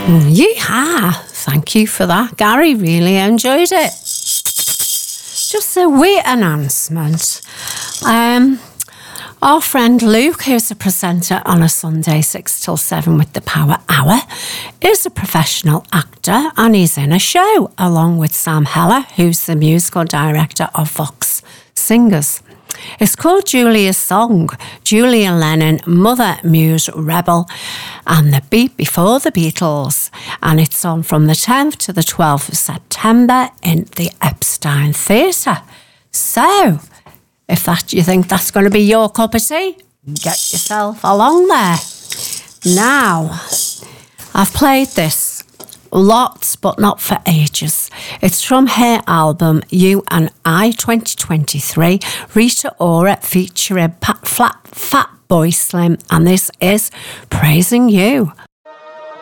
Yeah, thank you for that, Gary. Really enjoyed it. Just a wee announcement. Our friend Luke, who's a presenter on a Sunday 6 till 7 with the Power Hour, is a professional actor and he's in a show along with Sam Heller, who's the musical director of Vox Singers. It's called Julia's Song, Julia Lennon, Mother Muse Rebel, and the beat before the Beatles. And it's on from the 10th to the 12th of September in the Epstein Theatre. So, if you think that's going to be your cup of tea, get yourself along there. Now, I've played this lots, but not for ages. It's from her album You and I 2023, Rita Ora featuring Fat Boy Slim, and this is Praising You.